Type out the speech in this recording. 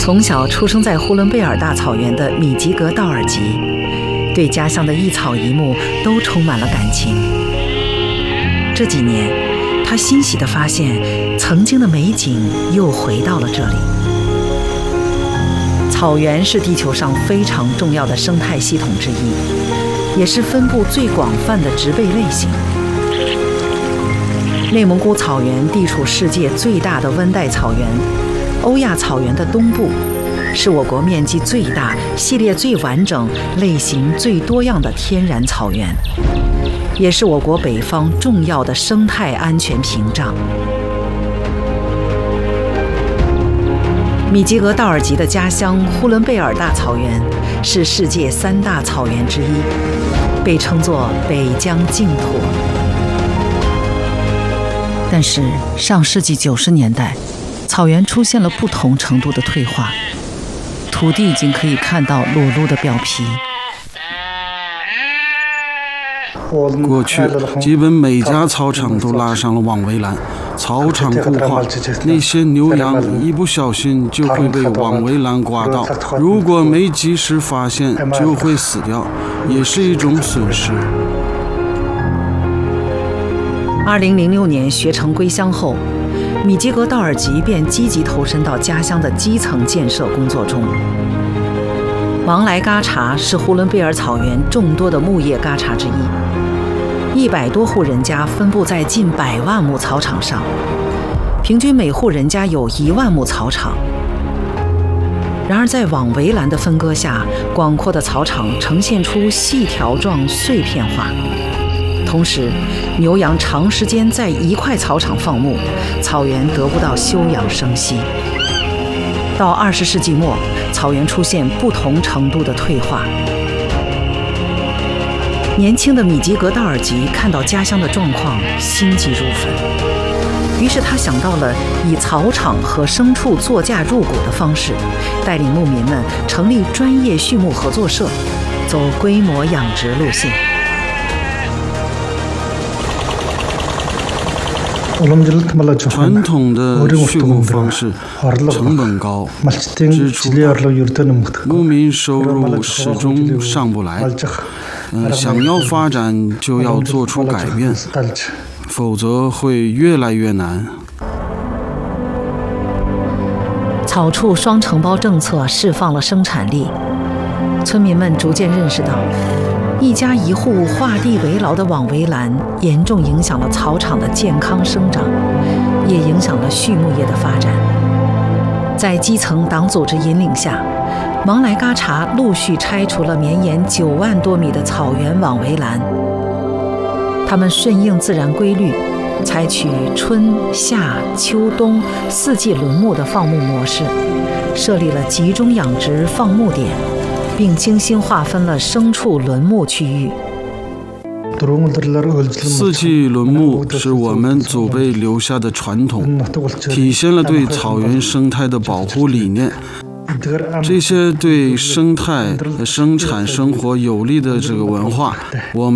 从小出生在呼伦贝尔大草原的米吉格道尔吉，对家乡的一草一木都充满了感情。这几年，他欣喜地发现，曾经的美景又回到了这里。草原是地球上非常重要的生态系统之一，也是分布最广泛的植被类型。内蒙古草原地处世界最大的温带草原欧亚草原的东部，是我国面积最大、系列最完整、类型最多样的天然草原，也是我国北方重要的生态安全屏障。米吉格道尔吉的家乡呼伦贝尔大草原是世界3大草原之一，被称作北疆净土。但是上世纪90年代，草原出现了不同程度的退化，土地已经可以看到裸露的表皮。 过去基本每家操场都拉上了网围栏，草场固化，那些牛羊一不小心就会被网围栏刮到，如果没及时发现就会死掉，也是一种损失。 2006年学成归乡后，米吉格道尔吉便积极投身到家乡的基层建设工作中。王来嘎查是呼伦贝尔草原众多的牧业嘎查之一，100多户人家分布在近100万亩草场上，平均每户人家有1万亩草场。然而在网围栏的分割下，广阔的草场呈现出细条状碎片化。同时，牛羊长时间在一块草场放牧，草原得不到休养生息。到20世纪末，草原出现不同程度的退化。年轻的米吉格道尔吉看到家乡的状况，心急如焚。于是他想到了以草场和牲畜作价入股的方式，带领牧民们成立专业畜牧合作社，走规模养殖路线。 传统的畜牧方式成本高，支出大，牧民收入始终上不来。想要发展就要做出改变，否则会越来越难。 草畜双承包政策释放了生产力，村民们逐渐认识到，一家一户划地为牢的网围栏严重影响了草场的健康生长，也影响了畜牧业的发展。在基层党组织引领下，王来嘎查陆续拆除了绵延9万多米的草原网围栏。他们顺应自然规律，采取春夏秋冬4季轮牧的放牧模式，设立了集中养殖放牧点，并精心划分了牲畜轮牧区域。 4季轮牧是我们祖辈留下的传统，体现了对草原生态的保护理念。这些对生态、生产生活有利的这个文化，我们